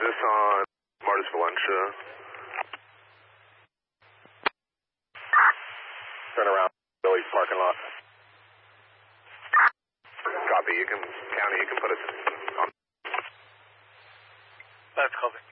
this on Martis Valencia? Turn around, Billy's parking lot. Copy, you can, County, you can put us on. That's copy.